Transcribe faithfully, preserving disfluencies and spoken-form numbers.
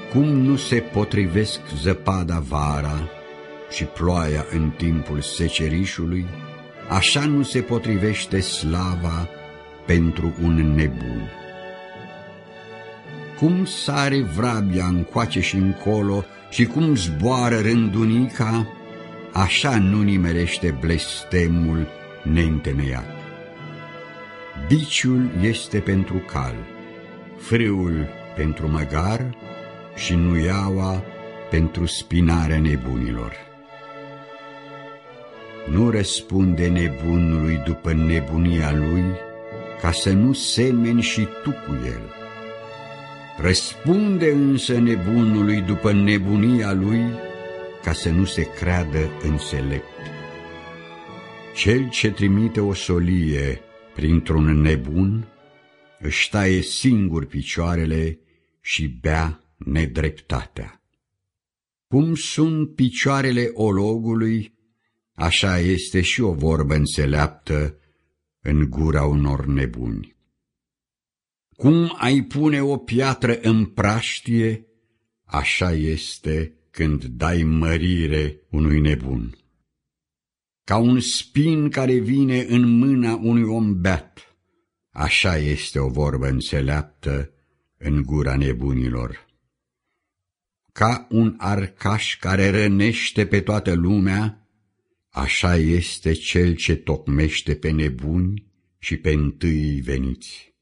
Cum nu se potrivesc zăpada vara și ploaia în timpul secerișului, așa nu se potrivește slava pentru un nebun. Cum sare vrabia încoace și încolo și cum zboară rândunica, așa nu nimerește blestemul neîntemeiat. Biciul este pentru cal, frâul pentru măgar și nuiaua pentru spinarea nebunilor. Nu răspunde nebunului după nebunia lui, ca să nu semeni și tu cu el. Răspunde însă nebunului după nebunia lui, ca să nu se creadă înțelept. Cel ce trimite o solie printr-un nebun, își taie singur picioarele și bea nedreptatea. Cum sunt picioarele ologului, așa este și o vorbă înțeleaptă în gura unor nebuni. Cum ai pune o piatră în praștie, așa este când dai mărire unui nebun. Ca un spin care vine în mâna unui om beat, așa este o vorbă înțeleaptă în gura nebunilor. Ca un arcaș care rănește pe toată lumea, așa este cel ce tocmește pe nebuni și pe întâii veniți.